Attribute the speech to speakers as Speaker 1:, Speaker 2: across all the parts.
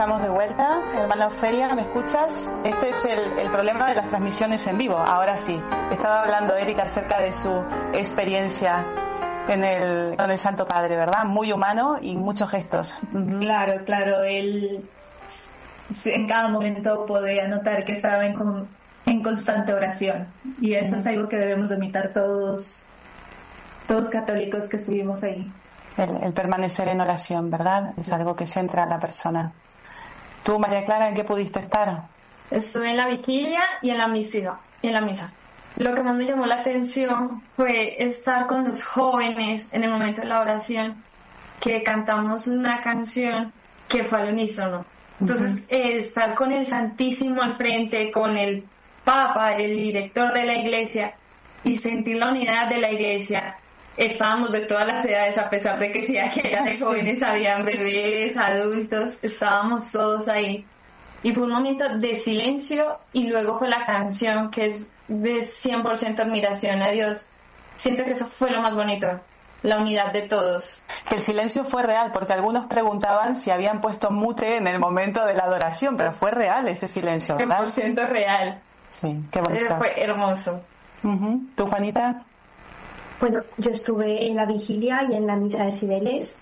Speaker 1: estamos de vuelta. Hermana Ofelia, ¿me escuchas? Este es el problema de las transmisiones en vivo. Ahora sí. Estaba hablando Erika acerca de su experiencia con el Santo Padre, ¿verdad? Muy humano y muchos gestos.
Speaker 2: Claro. Él en cada momento podía notar que estaba en constante oración. Y eso es algo que debemos de imitar todos católicos que estuvimos ahí.
Speaker 1: El permanecer en oración, ¿verdad? Es algo que centra a la persona. ¿Tú, María Clara, en qué pudiste estar?
Speaker 3: Estuve en la vigilia y en la misa. Lo que más me llamó la atención fue estar con los jóvenes en el momento de la oración, que cantamos una canción que fue al unísono. Entonces, estar con el Santísimo al frente, con el Papa, el director de la iglesia, y sentir la unidad de la iglesia. Estábamos de todas las edades, a pesar de que sí, aquella de jóvenes, habían bebés, adultos, estábamos todos ahí. Y fue un momento de silencio, y luego fue la canción, que es de 100% admiración a Dios. Siento que eso fue lo más bonito, la unidad de todos.
Speaker 1: Que el silencio fue real, porque algunos preguntaban si habían puesto mute en el momento de la adoración, pero fue real ese silencio, ¿verdad?
Speaker 3: 100% real.
Speaker 1: Sí, qué bonito.
Speaker 3: Fue hermoso.
Speaker 1: ¿Tú, Juanita?
Speaker 4: Bueno, yo estuve en la vigilia y en la misa de Cibeles,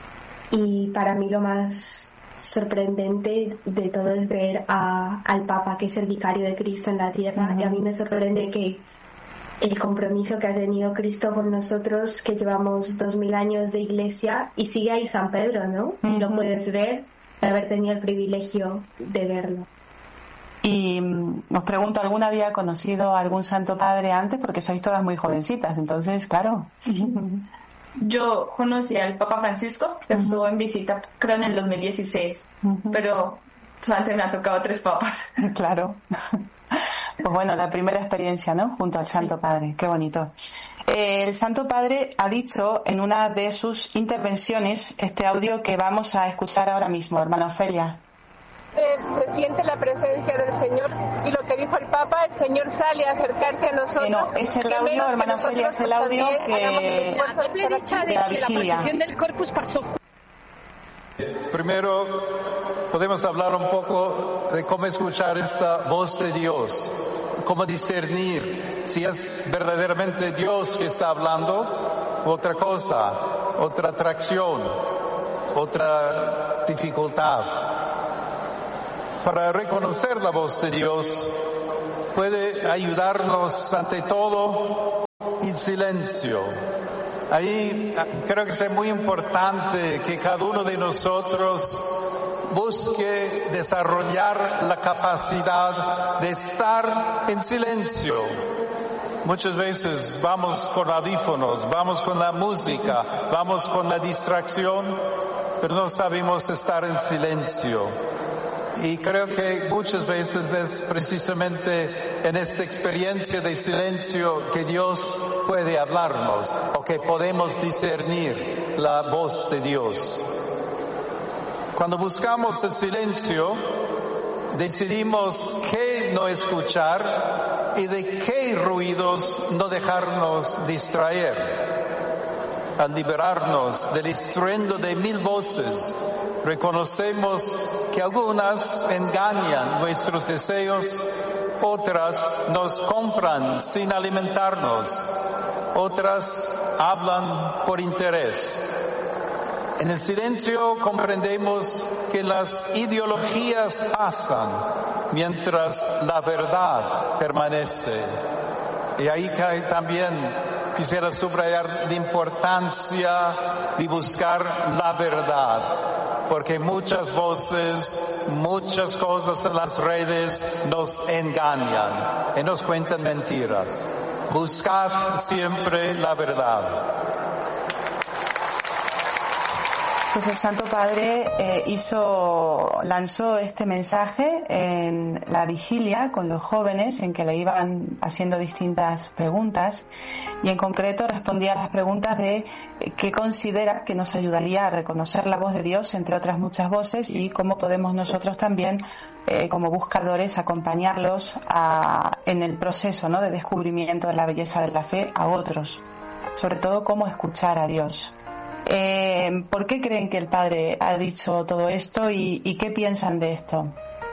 Speaker 4: y para mí lo más sorprendente de todo es ver al Papa, que es el vicario de Cristo en la tierra. Y a mí me sorprende que el compromiso que ha tenido Cristo con nosotros, que llevamos 2000 años de iglesia, y sigue ahí San Pedro, ¿no? Y lo puedes ver, haber tenido el privilegio de verlo.
Speaker 1: Y os pregunto, ¿alguna había conocido a algún Santo Padre antes? Porque sois todas muy jovencitas, entonces, claro.
Speaker 3: Yo conocí al Papa Francisco, que estuvo en visita, creo, en el 2016, pero antes me ha tocado 3 papas.
Speaker 1: Claro. Pues bueno, la primera experiencia, ¿no? Junto al Santo Padre, qué bonito. El Santo Padre ha dicho en una de sus intervenciones este audio que vamos a escuchar ahora mismo, hermana Ofelia.
Speaker 5: Se siente la presencia del Señor, y lo que dijo el Papa, el Señor sale a acercarse a nosotros.
Speaker 1: No, es el audio, hermana Ofelia, es el audio de la vigilia.
Speaker 6: Primero, podemos hablar un poco de cómo escuchar esta voz de Dios, cómo discernir si es verdaderamente Dios que está hablando, otra cosa, otra atracción, otra dificultad. Para reconocer la voz de Dios puede ayudarnos ante todo en silencio. Ahí creo que es muy importante que cada uno de nosotros busque desarrollar la capacidad de estar en silencio. Muchas veces vamos con audífonos, vamos con la música, vamos con la distracción, pero no sabemos estar en silencio. Y creo que muchas veces es precisamente en esta experiencia de silencio que Dios puede hablarnos, o que podemos discernir la voz de Dios. Cuando buscamos el silencio, decidimos qué no escuchar y de qué ruidos no dejarnos distraer. Al liberarnos del estruendo de 1000 voces, reconocemos que algunas engañan nuestros deseos, otras nos compran sin alimentarnos, otras hablan por interés. En el silencio comprendemos que las ideologías pasan mientras la verdad permanece. Y ahí también quisiera subrayar la importancia de buscar la verdad, porque muchas voces, muchas cosas en las redes nos engañan y nos cuentan mentiras. Buscad siempre la verdad.
Speaker 1: Pues el Santo Padre lanzó este mensaje en la vigilia con los jóvenes, en que le iban haciendo distintas preguntas, y en concreto respondía a las preguntas de qué considera que nos ayudaría a reconocer la voz de Dios entre otras muchas voces, y cómo podemos nosotros también como buscadores acompañarlos en el proceso, ¿no?, de descubrimiento de la belleza de la fe a otros, sobre todo cómo escuchar a Dios. ¿Por qué creen que el Padre ha dicho todo esto y qué piensan de esto?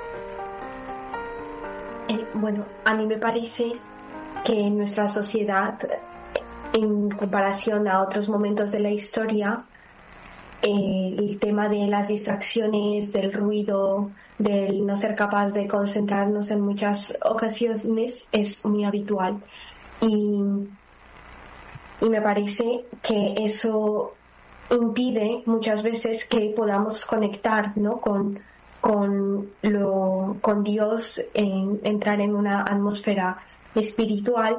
Speaker 4: Bueno, a mí me parece que en nuestra sociedad, en comparación a otros momentos de la historia, el tema de las distracciones, del ruido, del no ser capaz de concentrarnos en muchas ocasiones es muy habitual. Y me parece que eso impide muchas veces que podamos conectar, ¿no?, con Dios, entrar en una atmósfera espiritual.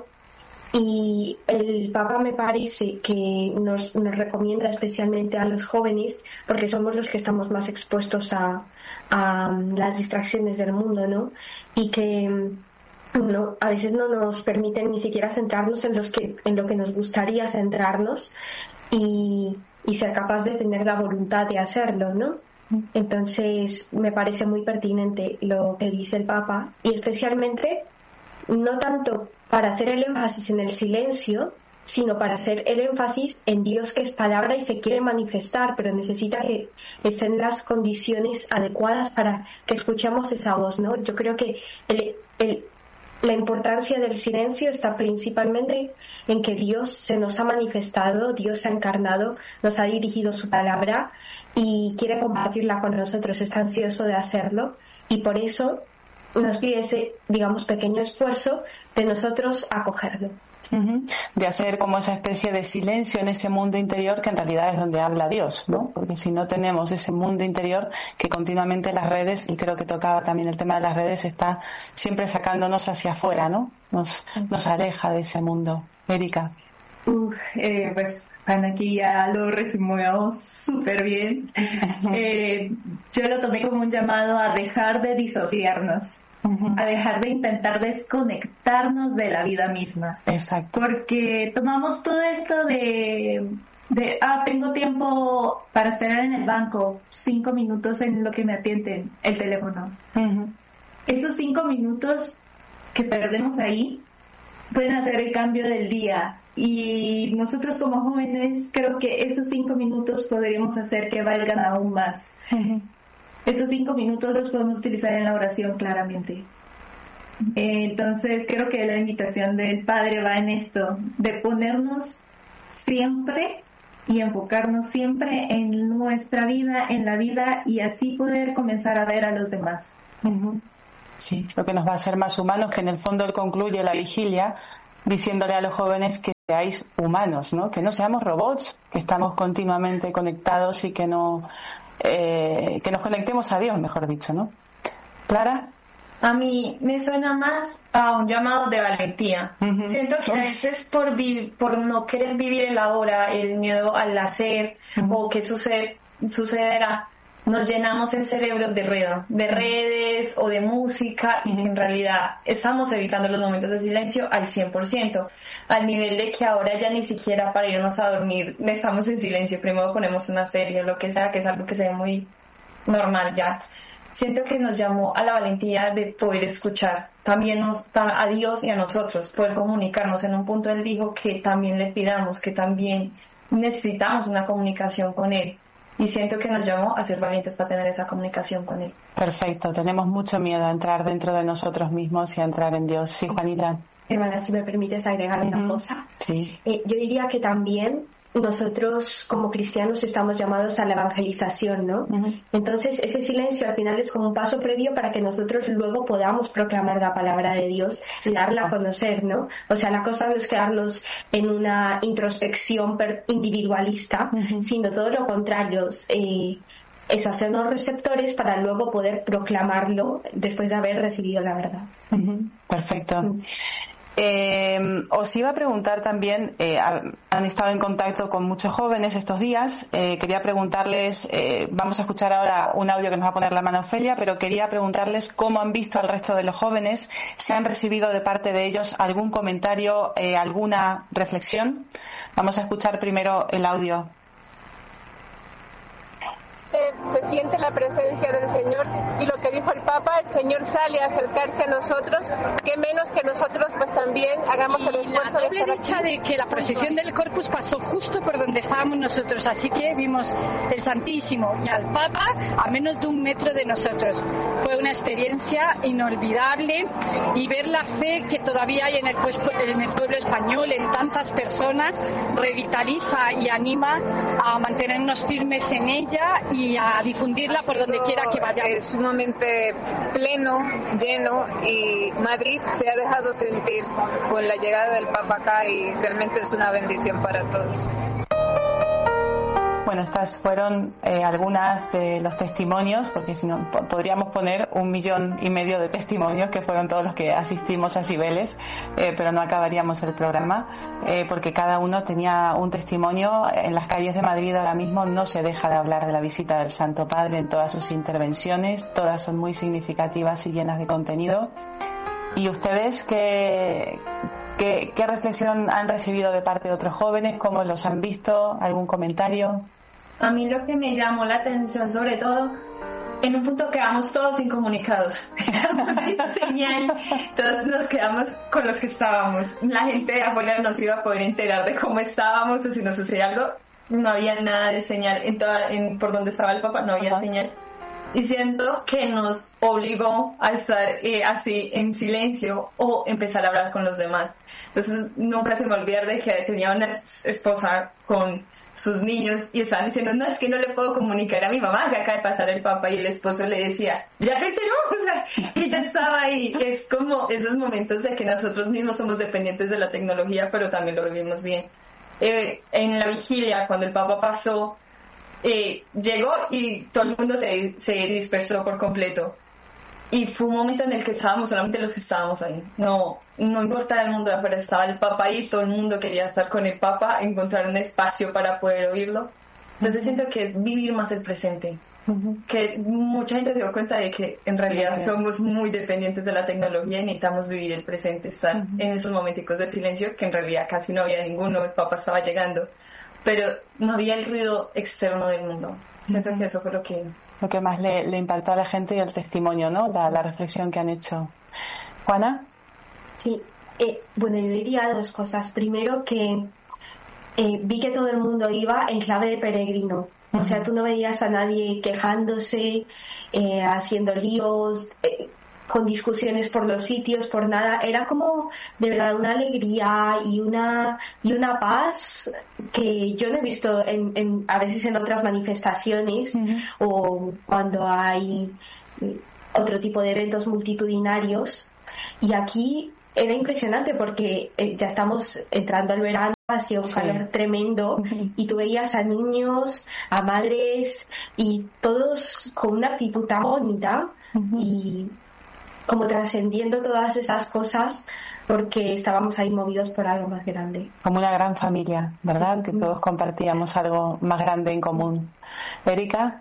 Speaker 4: Y el Papa me parece que nos recomienda especialmente a los jóvenes, porque somos los que estamos más expuestos a las distracciones del mundo, ¿no? Y que a veces no nos permiten ni siquiera centrarnos en lo que nos gustaría centrarnos y ser capaz de tener la voluntad de hacerlo, ¿no? Entonces me parece muy pertinente lo que dice el Papa, y especialmente no tanto para hacer el énfasis en el silencio, sino para hacer el énfasis en Dios, que es palabra y se quiere manifestar, pero necesita que estén las condiciones adecuadas para que escuchemos esa voz, ¿no? Yo creo que la importancia del silencio está principalmente en que Dios se nos ha manifestado, Dios se ha encarnado, nos ha dirigido su palabra y quiere compartirla con nosotros, está ansioso de hacerlo, y por eso nos pide ese, digamos, pequeño esfuerzo de nosotros acogerlo.
Speaker 1: De hacer como esa especie de silencio en ese mundo interior que en realidad es donde habla Dios, ¿no? Porque si no tenemos ese mundo interior que continuamente las redes, y creo que tocaba también el tema de las redes, está siempre sacándonos hacia afuera, ¿no? Nos aleja de ese mundo. Erika.
Speaker 2: Pues Ana aquí ya lo resumió súper bien. Yo lo tomé como un llamado a dejar de disociarnos, a dejar de intentar desconectarnos de la vida misma.
Speaker 1: Exacto.
Speaker 2: Porque tomamos todo esto de tengo tiempo para esperar en el banco, 5 minutos en lo que me atienden el teléfono. Esos 5 minutos que perdemos ahí pueden hacer el cambio del día, y nosotros como jóvenes creo que esos 5 minutos podríamos hacer que valgan aún más. Esos 5 minutos los podemos utilizar en la oración claramente. Entonces creo que la invitación del Padre va en esto, de ponernos siempre y enfocarnos siempre en nuestra vida, en la vida, y así poder comenzar a ver a los demás.
Speaker 1: Sí, lo que nos va a hacer más humanos, que en el fondo él concluye la vigilia diciéndole a los jóvenes que seáis humanos, ¿no? Que no seamos robots, que estamos continuamente conectados y que nos conectemos a Dios, mejor dicho, ¿no? Clara.
Speaker 3: A mí me suena más a un llamado de valentía. Siento que a veces por no querer vivir el ahora, el miedo al hacer o qué sucederá, nos llenamos el cerebro de redes o de música, y en realidad estamos evitando los momentos de silencio al 100%, al nivel de que ahora ya ni siquiera para irnos a dormir estamos en silencio, primero ponemos una serie o lo que sea, que es algo que se ve muy normal ya. Siento que nos llamó a la valentía de poder escuchar también a Dios y a nosotros, poder comunicarnos. En un punto él dijo que también le pidamos, que también necesitamos una comunicación con él. Y siento que nos llamó a ser valientes para tener esa comunicación con él.
Speaker 1: Perfecto, tenemos mucho miedo a entrar dentro de nosotros mismos y a entrar en Dios. Sí, Juanita.
Speaker 4: Hermana, si me permites agregar una cosa.
Speaker 1: Sí.
Speaker 4: Yo diría que también nosotros como cristianos estamos llamados a la evangelización, ¿no? Entonces ese silencio al final es como un paso previo para que nosotros luego podamos proclamar la palabra de Dios y darla a conocer, ¿no? O sea, la cosa no es quedarnos en una introspección individualista, sino todo lo contrario, es hacernos receptores para luego poder proclamarlo después de haber recibido la verdad.
Speaker 1: Perfecto. Os iba a preguntar también, han estado en contacto con muchos jóvenes estos días, quería preguntarles, vamos a escuchar ahora un audio que nos va a poner la mano Ofelia, pero quería preguntarles cómo han visto al resto de los jóvenes, si han recibido de parte de ellos algún comentario, alguna reflexión. Vamos a escuchar primero el audio.
Speaker 5: Se siente la presencia del Señor, y lo que dijo dijo el Papa, el Señor sale a acercarse a nosotros, qué menos que nosotros pues también hagamos el esfuerzo de estar
Speaker 7: dicha
Speaker 5: aquí.
Speaker 7: De que la procesión del Corpus pasó justo por donde estábamos nosotros, así que vimos el Santísimo y al Papa a menos de 1 metro de nosotros. Fue una experiencia inolvidable, y ver la fe que todavía hay en el pueblo español, en tantas personas, revitaliza y anima a mantenernos firmes en ella y a difundirla por donde quiera que vayamos.
Speaker 5: Es sumamente pleno, lleno, y Madrid se ha dejado sentir con la llegada del Papa acá, y realmente es una bendición para todos.
Speaker 1: Bueno, estas fueron algunas de los testimonios, porque si no podríamos poner 1,5 millones de testimonios, que fueron todos los que asistimos a Cibeles, pero no acabaríamos el programa, porque cada uno tenía un testimonio. En las calles de Madrid ahora mismo no se deja de hablar de la visita del Santo Padre en todas sus intervenciones, todas son muy significativas y llenas de contenido. ¿Y ustedes qué reflexión han recibido de parte de otros jóvenes? ¿Cómo los han visto? ¿Algún comentario?
Speaker 3: A mí lo que me llamó la atención, sobre todo, en un punto quedamos todos incomunicados. Señal, todos nos quedamos con los que estábamos. La gente de afuera no se iba a poder enterar de cómo estábamos, o si nos sucedía algo, no había nada de señal. Por donde estaba el Papa no había señal. Y siento que nos obligó a estar así en silencio o empezar a hablar con los demás. Entonces nunca se me olvidar de que tenía una esposa con sus niños y estaban diciendo, no, es que no le puedo comunicar a mi mamá que acaba de pasar el Papa, y el esposo le decía, ya se enteró, o sea, ella estaba ahí. Es como esos momentos de que nosotros mismos somos dependientes de la tecnología, pero también lo vivimos bien. En la vigilia, cuando el Papa pasó, llegó y todo el mundo se dispersó por completo, y fue un momento en el que estábamos solamente los que estábamos ahí, no importaba el mundo de afuera, estaba el Papa ahí, todo el mundo quería estar con el Papa, encontrar un espacio para poder oírlo. Entonces siento que es vivir más el presente, que mucha gente se dio cuenta de que en realidad somos muy dependientes de la tecnología y necesitamos vivir el presente, estar en esos momenticos de silencio, que en realidad casi no había ninguno, el Papa estaba llegando, pero no había el ruido externo del mundo. Siento que eso fue lo que
Speaker 1: más le impactó a la gente, y el testimonio, ¿no? La reflexión que han hecho. ¿Juana?
Speaker 4: Sí, bueno, yo diría 2 cosas. Primero, que vi que todo el mundo iba en clave de peregrino. O sea, tú no veías a nadie quejándose, haciendo líos, con discusiones por los sitios, por nada. Era como de verdad una alegría y una paz que yo no he visto a veces en otras manifestaciones, o cuando hay otro tipo de eventos multitudinarios. Y aquí era impresionante porque ya estamos entrando al verano, hacía un calor tremendo, y tú veías a niños, a madres, y todos con una actitud tan bonita, y como trascendiendo todas esas cosas, porque estábamos ahí movidos por algo más grande.
Speaker 1: Como una gran familia, ¿verdad? Que todos compartíamos algo más grande en común. ¿Erika?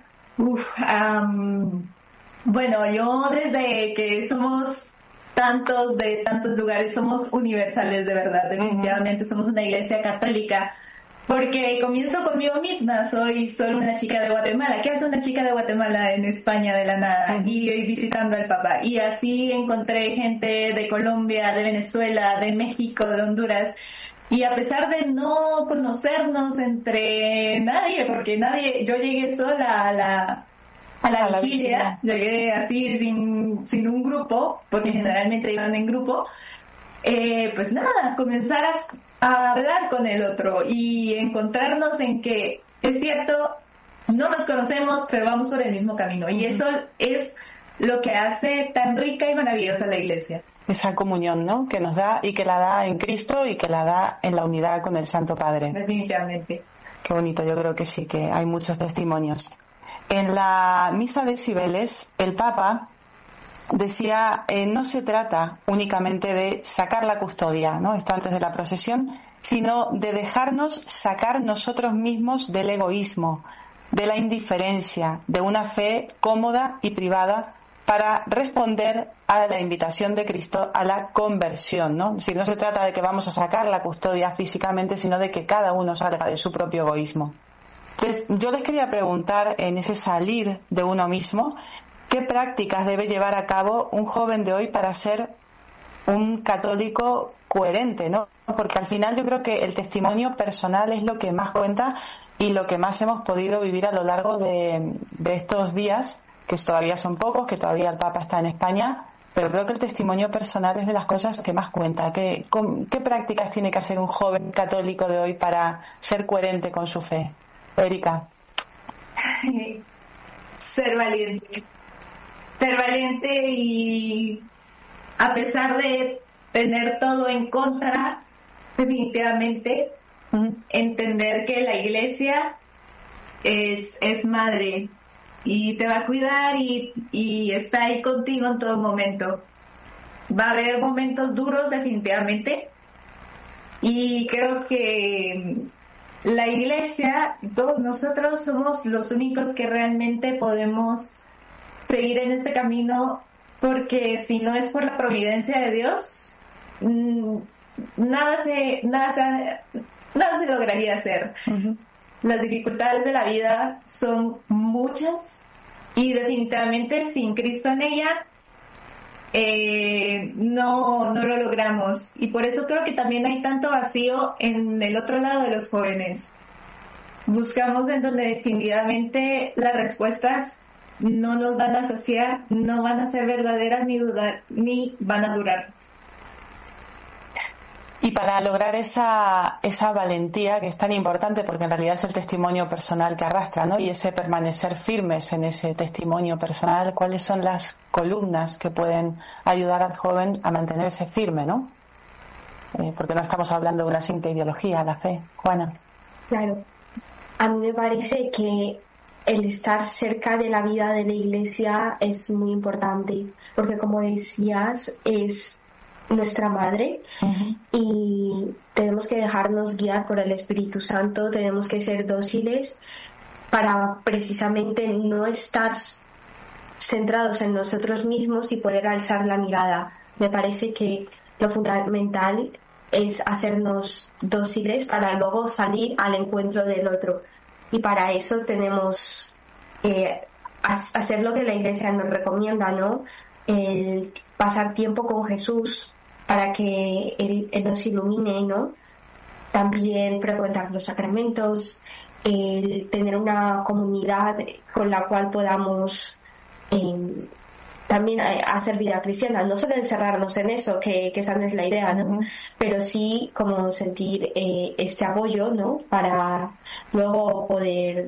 Speaker 2: Bueno, yo desde que somos tantos de tantos lugares, somos universales de verdad, definitivamente somos una iglesia católica, porque comienzo conmigo misma, soy solo una chica de Guatemala. ¿Qué hace una chica de Guatemala en España de la nada? Y visitando al Papa. Y así encontré gente de Colombia, de Venezuela, de México, de Honduras. Y a pesar de no conocernos entre nadie, porque yo llegué sola a la vigilia, llegué así sin un grupo, porque generalmente iban en grupo, pues nada, comenzar a hablar con el otro y encontrarnos en que es cierto, no nos conocemos, pero vamos por el mismo camino, y eso es lo que hace tan rica y maravillosa la iglesia.
Speaker 1: Esa comunión, ¿no? Que nos da, y que la da en Cristo, y que la da en la unidad con el Santo Padre.
Speaker 2: Definitivamente.
Speaker 1: Qué bonito, yo creo que sí, que hay muchos testimonios. En la misa de Cibeles, el Papa decía, no se trata únicamente de sacar la custodia, ¿no? Esto antes de la procesión, sino de dejarnos sacar nosotros mismos del egoísmo, de la indiferencia, de una fe cómoda y privada, para responder a la invitación de Cristo a la conversión, ¿no? Si no se trata de que vamos a sacar la custodia físicamente, sino de que cada uno salga de su propio egoísmo. Entonces, yo les quería preguntar, en ese salir de uno mismo, ¿qué prácticas debe llevar a cabo un joven de hoy para ser un católico coherente, ¿no? Porque al final yo creo que el testimonio personal es lo que más cuenta y lo que más hemos podido vivir a lo largo de estos días, que todavía son pocos, que todavía el Papa está en España, pero creo que el testimonio personal es de las cosas que más cuenta. ¿Qué prácticas tiene que hacer un joven católico de hoy para ser coherente con su fe? Erika.
Speaker 2: Ser valiente. Ser valiente y a pesar de tener todo en contra, definitivamente entender que la iglesia es madre y te va a cuidar y está ahí contigo en todo momento. Va a haber momentos duros definitivamente y creo que la iglesia, todos nosotros somos los únicos que realmente podemos seguir en este camino, porque si no es por la providencia de Dios, nada se lograría hacer. Las dificultades de la vida son muchas y definitivamente sin Cristo en ella no lo logramos, y por eso creo que también hay tanto vacío en el otro lado de los jóvenes. Buscamos en donde definitivamente las respuestas no nos van a saciar, no van a ser verdaderas ni van a durar.
Speaker 1: Y para lograr esa valentía que es tan importante, porque en realidad es el testimonio personal que arrastra, ¿no? Y ese permanecer firmes en ese testimonio personal, ¿cuáles son las columnas que pueden ayudar al joven a mantenerse firme, ¿no? Porque no estamos hablando de una simple ideología, la fe. Juana.
Speaker 4: Claro. A mí me parece que el estar cerca de la vida de la iglesia es muy importante, porque como decías, es nuestra madre y tenemos que dejarnos guiar por el Espíritu Santo, tenemos que ser dóciles para precisamente no estar centrados en nosotros mismos y poder alzar la mirada. Me parece que lo fundamental es hacernos dóciles para luego salir al encuentro del otro, y para eso tenemos hacer lo que la iglesia nos recomienda, ¿no? El pasar tiempo con Jesús para que él nos ilumine, ¿no? También frecuentar los sacramentos, el tener una comunidad con la cual podamos también hacer vida cristiana, no solo encerrarnos en eso, que esa no es la idea, ¿no? Pero sí como sentir este apoyo, ¿no? Para luego poder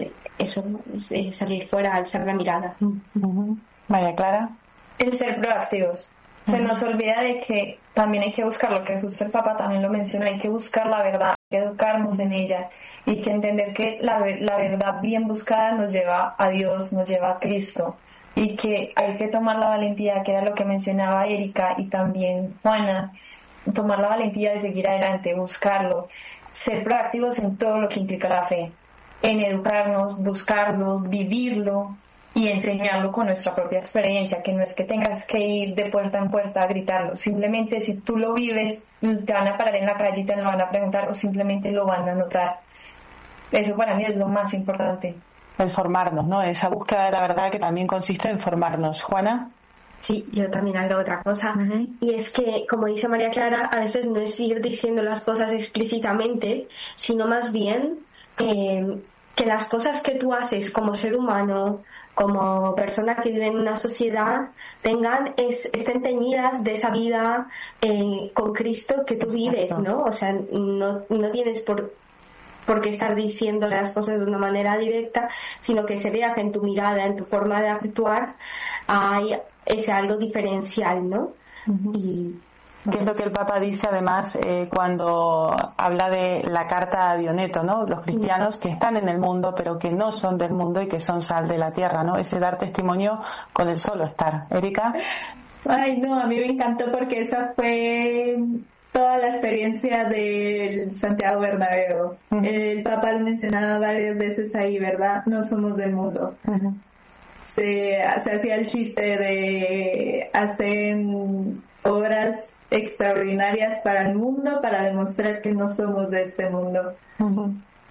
Speaker 4: salir fuera, alzar la mirada.
Speaker 1: María Clara.
Speaker 3: El ser proactivos. Se nos olvida de que también hay que buscar lo que justo el Papa también lo menciona, hay que buscar la verdad, hay que educarnos en ella y que entender que la verdad bien buscada nos lleva a Dios, nos lleva a Cristo, y que hay que tomar la valentía, que era lo que mencionaba Erika y también Juana, tomar la valentía de seguir adelante, buscarlo, ser proactivos en todo lo que implica la fe, en educarnos, buscarlo, vivirlo y enseñarlo con nuestra propia experiencia, que no es que tengas que ir de puerta en puerta a gritarlo, simplemente si tú lo vives, te van a parar en la calle y te lo van a preguntar o simplemente lo van a notar. Eso para mí es lo más importante.
Speaker 1: El formarnos, ¿no? Esa búsqueda de la verdad que también consiste en formarnos. Juana.
Speaker 4: Sí, yo también hago otra cosa, y es que, como dice María Clara, a veces no es ir diciendo las cosas explícitamente, sino más bien que las cosas que tú haces como ser humano, como persona que vive en una sociedad, estén teñidas de esa vida con Cristo que tú vives, ¿no? O sea, no tienes por qué estar diciendo las cosas de una manera directa, sino que se vea que en tu mirada, en tu forma de actuar, hay ese algo diferencial, ¿no? Y
Speaker 1: que es lo que el Papa dice además cuando habla de la carta a Dioneto, ¿no? Los cristianos que están en el mundo pero que no son del mundo y que son sal de la tierra, ¿no? Ese dar testimonio con el solo estar. Erika.
Speaker 2: Ay, no, a mí me encantó porque esa fue toda la experiencia del Santiago Bernabéu. El Papa lo mencionaba varias veces ahí, ¿verdad? No somos del mundo. Se hacía el chiste de hacer obras extraordinarias para el mundo para demostrar que no somos de este mundo.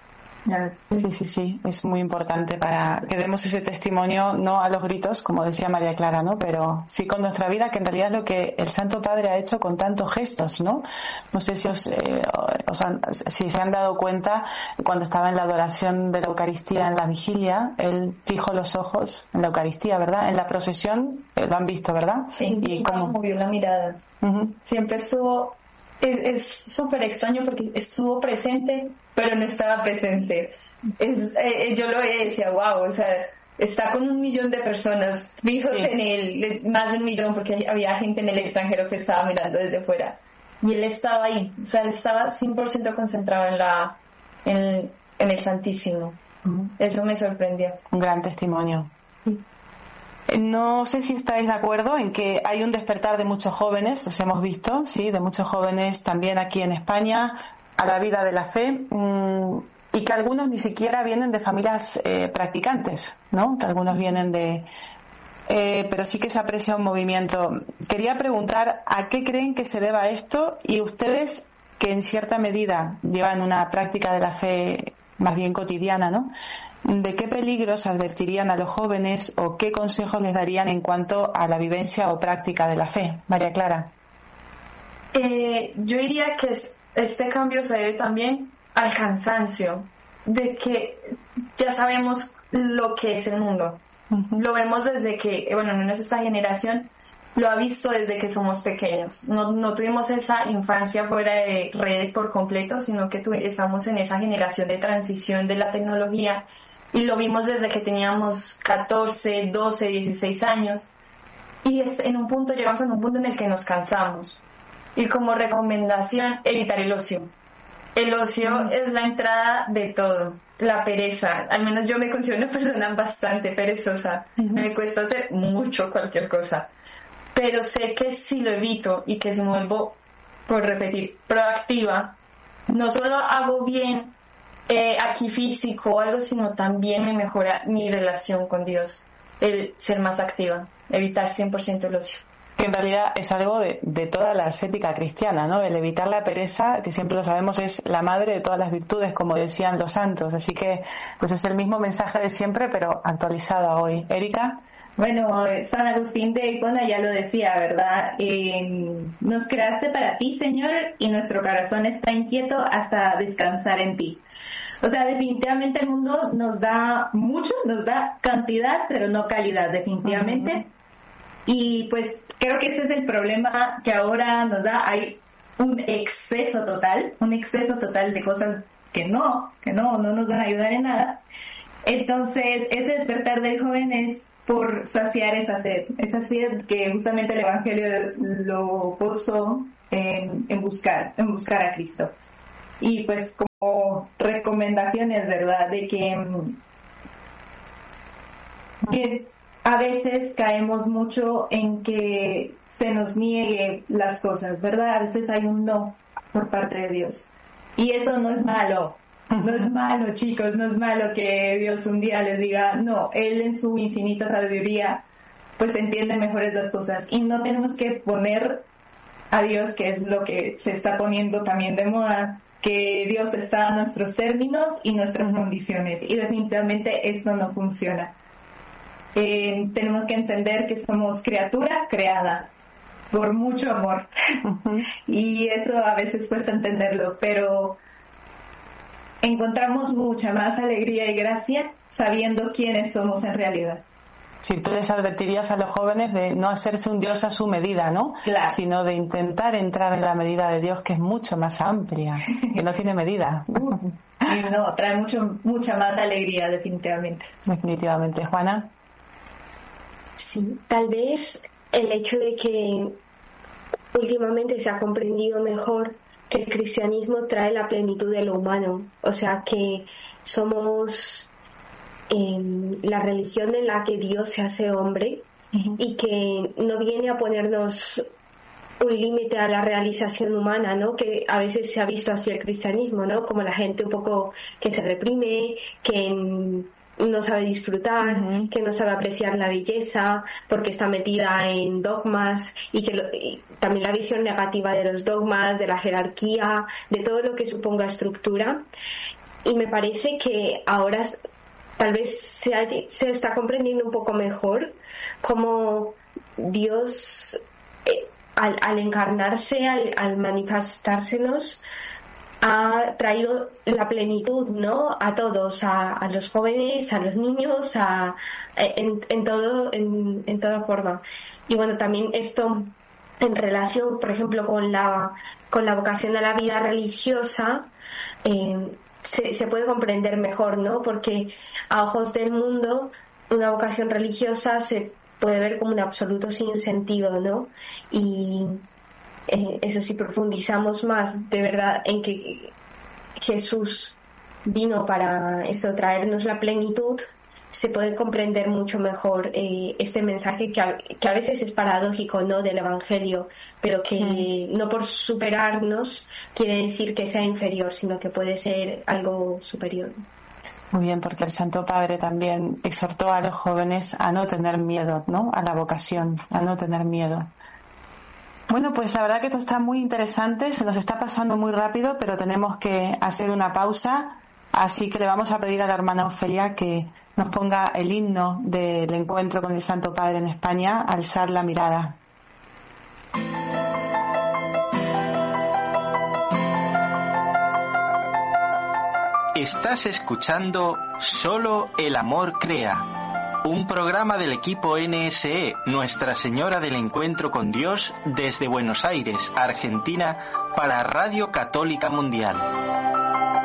Speaker 1: Sí, es muy importante para que demos ese testimonio, no a los gritos, como decía María Clara, ¿no? Pero sí con nuestra vida, que en realidad es lo que el Santo Padre ha hecho con tantos gestos, ¿no? No sé si si se han dado cuenta, cuando estaba en la adoración de la Eucaristía en la vigilia, él fijó los ojos en la Eucaristía, ¿verdad? En la procesión lo han visto, ¿verdad?
Speaker 2: Sí, y cómo movió la mirada. Siempre estuvo, es súper extraño porque estuvo presente, pero no estaba presente. Yo lo veía y decía, wow, o sea, está con 1 millón de personas fijos en él, más de 1 millón, porque había gente en el extranjero que estaba mirando desde fuera. Y él estaba ahí, o sea, él estaba 100% concentrado en el Santísimo. Eso me sorprendió.
Speaker 1: Un gran testimonio. No sé si estáis de acuerdo en que hay un despertar de muchos jóvenes, los hemos visto, sí, de muchos jóvenes también aquí en España, a la vida de la fe, y que algunos ni siquiera vienen de familias practicantes, ¿no? Que algunos vienen pero sí que se aprecia un movimiento. Quería preguntar a qué creen que se deba esto, y ustedes, que en cierta medida llevan una práctica de la fe más bien cotidiana, ¿no? ¿De qué peligros advertirían a los jóvenes o qué consejos les darían en cuanto a la vivencia o práctica de la fe? María Clara.
Speaker 3: Yo diría que este cambio se debe también al cansancio, de que ya sabemos lo que es el mundo. Lo vemos desde que, no es esta generación, lo ha visto desde que somos pequeños. No tuvimos esa infancia fuera de redes por completo, sino que estamos en esa generación de transición de la tecnología, y lo vimos desde que teníamos 14, 12, 16 años, y llegamos a un punto en el que nos cansamos. Y como recomendación, evitar el ocio. El ocio es la entrada de todo. La pereza, al menos yo me considero una persona bastante perezosa. Me cuesta hacer mucho cualquier cosa, pero sé que si lo evito y que si me vuelvo, por repetir, proactiva, no solo hago bien aquí físico o algo, sino también me mejora mi relación con Dios, el ser más activa, evitar 100% el ocio.
Speaker 1: Que en realidad es algo de toda la ascética cristiana, ¿no? El evitar la pereza, que siempre lo sabemos, es la madre de todas las virtudes, como decían los santos. Así que pues es el mismo mensaje de siempre, pero actualizado a hoy. Erika.
Speaker 2: Bueno, San Agustín de Hipona ya lo decía, ¿verdad? Nos creaste para ti, Señor, y nuestro corazón está inquieto hasta descansar en ti. O sea, definitivamente el mundo nos da mucho, nos da cantidad, pero no calidad, definitivamente. Y pues creo que ese es el problema que ahora nos da. Hay un exceso total de cosas que no nos van a ayudar en nada. Entonces, ese despertar del joven es por saciar esa sed que justamente el Evangelio lo puso en buscar a Cristo. Y pues como recomendaciones, ¿verdad? De que a veces caemos mucho en que se nos niegue las cosas, ¿verdad? A veces hay un no por parte de Dios. Y eso no es malo. No es malo, chicos, no es malo que Dios un día les diga no. Él en su infinita sabiduría pues entiende mejores las cosas. Y no tenemos que poner a Dios, que es lo que se está poniendo también de moda, que Dios está a nuestros términos y nuestras condiciones. Y definitivamente esto no funciona. Tenemos que entender que somos criatura creada por mucho amor. Y eso a veces cuesta entenderlo, pero encontramos mucha más alegría y gracia sabiendo quiénes somos en realidad.
Speaker 1: Si tú les advertirías a los jóvenes de no hacerse un Dios a su medida, ¿no?
Speaker 2: Claro.
Speaker 1: Sino de intentar entrar en la medida de Dios, que es mucho más amplia, que no tiene medida.
Speaker 2: Y no, trae mucha más alegría, definitivamente.
Speaker 1: Definitivamente. Juana.
Speaker 4: Sí, tal vez el hecho de que últimamente se ha comprendido mejor que el cristianismo trae la plenitud de lo humano, o sea que somos la religión en la que Dios se hace hombre y que no viene a ponernos un límite a la realización humana, ¿no? Que a veces se ha visto así el cristianismo, ¿no? Como la gente un poco que se reprime, que no sabe disfrutar, que no sabe apreciar la belleza porque está metida en dogmas y también la visión negativa de los dogmas, de la jerarquía, de todo lo que suponga estructura. y me parece que ahora tal vez se está comprendiendo un poco mejor cómo Dios, al encarnarse, al manifestársenos, ha traído la plenitud, ¿no?, a todos, a los jóvenes, a los niños, en toda forma. Y bueno, también esto en relación, por ejemplo, con la vocación a la vida religiosa, se puede comprender mejor, ¿no? Porque a ojos del mundo una vocación religiosa se puede ver como un absoluto sinsentido, ¿no? Y eso, si profundizamos más de verdad en que Jesús vino para eso, traernos la plenitud, se puede comprender mucho mejor este mensaje que a veces es paradójico, ¿no?, del Evangelio, pero que no por superarnos quiere decir que sea inferior, sino que puede ser algo superior.
Speaker 1: Muy bien, porque el Santo Padre también exhortó a los jóvenes a no tener miedo, ¿no?, a la vocación, a no tener miedo. Bueno, pues la verdad que esto está muy interesante, se nos está pasando muy rápido, pero tenemos que hacer una pausa, así que le vamos a pedir a la hermana Ofelia que nos ponga el himno del encuentro con el Santo Padre en España, Alzar la mirada.
Speaker 8: Estás escuchando Solo el Amor Crea, un programa del equipo NSE, Nuestra Señora del Encuentro con Dios, desde Buenos Aires, Argentina, para Radio Católica Mundial.